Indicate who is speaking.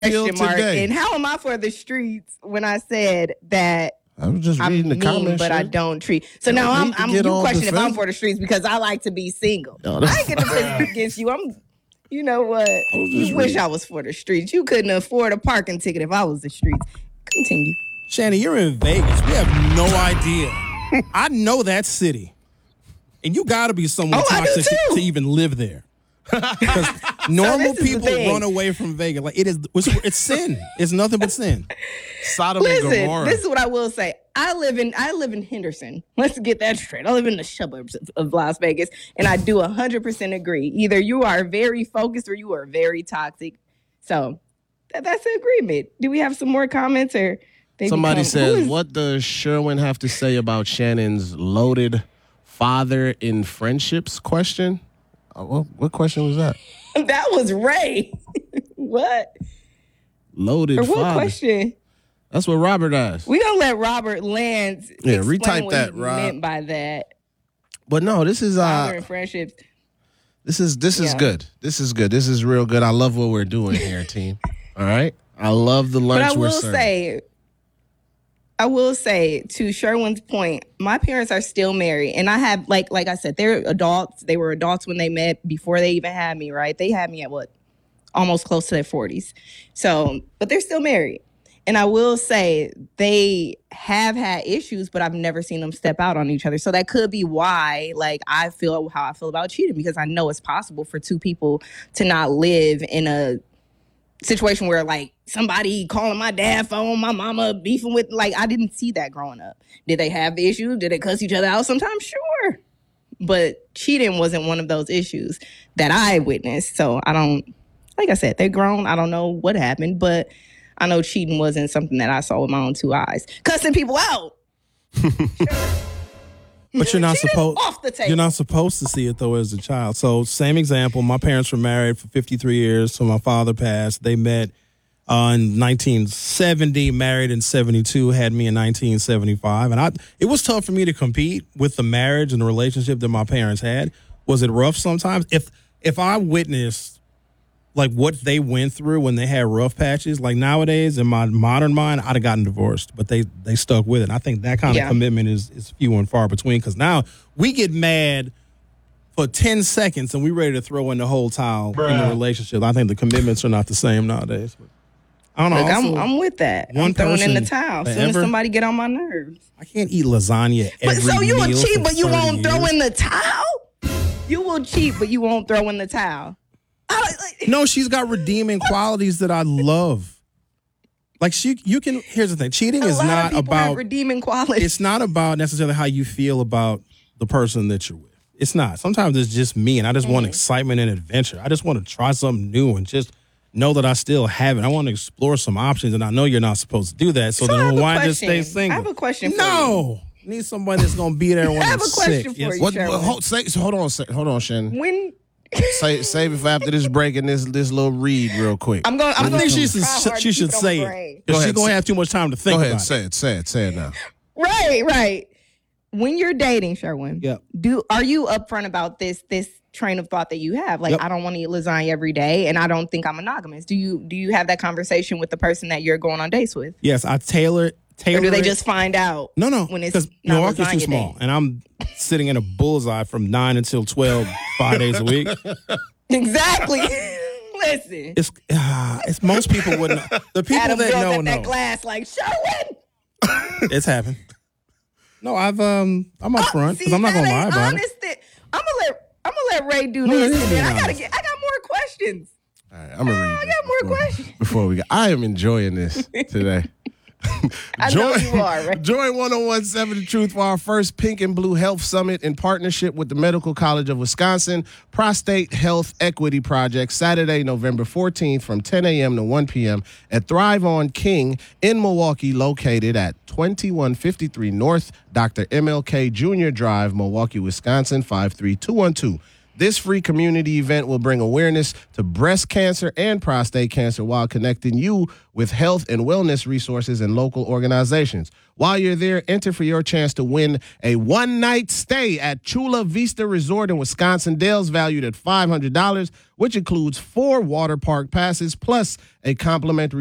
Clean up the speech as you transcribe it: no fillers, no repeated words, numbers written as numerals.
Speaker 1: question mark.
Speaker 2: today.
Speaker 1: And how am I for the streets when I said that
Speaker 2: I was just reading the
Speaker 1: mean,
Speaker 2: comments,
Speaker 1: but I don't treat. So now I'm you question if I'm for the streets because I like to be single. I ain't get defensive against you. You know what? You wish I was for the streets. You couldn't afford a parking ticket if I was the streets. Continue.
Speaker 3: Shannon, you're in Vegas. We have no idea. I know that city. And you got to be someone toxic to even live there. Because normal people run away from Vegas. Like it's sin. It's nothing but sin.
Speaker 2: Sodom and Gomorrah.
Speaker 1: This is what I will say. I live in Henderson. Let's get that straight. I live in the suburbs of Las Vegas, and I do 100% agree. Either you are very focused or you are very toxic. So that's an agreement. Do we have some more comments or?
Speaker 2: Somebody says, what does Sherwin have to say about Shannon's loaded father in friendships question? What question was that?
Speaker 1: That was Ray. What?
Speaker 2: Loaded
Speaker 1: or what
Speaker 2: father.
Speaker 1: Question?
Speaker 2: That's what Robert asked.
Speaker 1: We gonna let Robert Lance
Speaker 2: retype
Speaker 1: what
Speaker 2: that,
Speaker 1: he
Speaker 2: Rob.
Speaker 1: meant by that.
Speaker 2: But no, this is
Speaker 1: father in friendships.
Speaker 2: This is good. This is good. This is real good. I love what we're doing here, team. All right? I love the lunch we're serving.
Speaker 1: I will say, to Sherwin's point, my parents are still married. And I have, like I said, they're adults. They were adults when they met before they even had me, right? They had me at almost close to their 40s. So, but they're still married. And I will say they have had issues, but I've never seen them step out on each other. So that could be why, I feel how I feel about cheating, because I know it's possible for two people to not live in a situation where somebody calling my dad phone, my mama beefing with, I didn't see that growing up. Did they have issues? Did they cuss each other out sometimes? Sure. But cheating wasn't one of those issues that I witnessed. So I don't, like I said, they're grown. I don't know what happened, but I know cheating wasn't something that I saw with my own two eyes. Cussing people out.
Speaker 3: But you're not supposed to see it though as a child. So same example, my parents were married for 53 years, so my father passed. They met in 1970, married in 72, had me in 1975. And it was tough for me to compete with the marriage and the relationship that my parents had. Was it rough sometimes? If I witnessed what they went through when they had rough patches, nowadays in my modern mind, I'd have gotten divorced, but they stuck with it. And I think that kind of commitment is few and far between, because now we get mad for 10 seconds and we ready to throw in the whole towel in the relationship. I think the commitments are not the same nowadays. But I don't know.
Speaker 1: Look, I'm with that. I'm throwing in the towel as soon as somebody get on my nerves.
Speaker 3: I can't eat lasagna every meal.
Speaker 1: So you will cheat, but you won't
Speaker 3: years.
Speaker 1: throw in the towel? You will cheat, but you won't throw in the towel.
Speaker 3: No, she's got redeeming qualities that I love. Here's the thing. Cheating is not about
Speaker 1: redeeming qualities.
Speaker 3: It's not about necessarily how you feel about the person that you're with. It's not. Sometimes it's just me, and I just want excitement and adventure. I just want to try something new and just know that I still have it. I want to explore some options, and I know you're not supposed to do that. So then why just stay single?
Speaker 1: I have a question for you.
Speaker 3: No. Need somebody that's going to be there when I'm sick.
Speaker 1: I have a question for you, Sherwin.
Speaker 2: Hold on, Shannon. Save it for after this break and this little read real quick.
Speaker 3: I think she should say it. Because she's going to have too much time to think about it.
Speaker 2: Say it now.
Speaker 1: Right. When you're dating, Sherwin,
Speaker 3: yep.
Speaker 1: Are you upfront about this train of thought that you have? I don't want to eat lasagna every day, and I don't think I'm monogamous. Do you have that conversation with the person that you're going on dates with?
Speaker 3: Yes, I tailor it.
Speaker 1: Or do they just find out?
Speaker 3: No.
Speaker 1: When it's not
Speaker 3: Milwaukee's too small, and I'm sitting in a bullseye from 9 until 12, 5 days a week.
Speaker 1: Exactly. Listen,
Speaker 3: it's most people wouldn't. The people
Speaker 1: Adam
Speaker 3: that know
Speaker 1: that glass Sherwin.
Speaker 3: It's happened. No, I'm up front because I'm not gonna lie about it.
Speaker 1: I'm gonna let Ray do this. I got more questions.
Speaker 2: All right, I'm gonna read.
Speaker 1: I got more questions
Speaker 2: before we go. I am enjoying this today.
Speaker 1: I know you are, right?
Speaker 2: Join 1017 The Truth for our first Pink and Blue Health Summit in partnership with the Medical College of Wisconsin Prostate Health Equity Project, Saturday, November 14th from 10 a.m. to 1 p.m. at Thrive on King in Milwaukee, located at 2153 North Dr. MLK Jr. Drive, Milwaukee, Wisconsin, 53212. This free community event will bring awareness to breast cancer and prostate cancer while connecting you with health and wellness resources and local organizations. While you're there, enter for your chance to win a one-night stay at Chula Vista Resort in Wisconsin Dells, valued at $500, which includes 4 water park passes plus a complimentary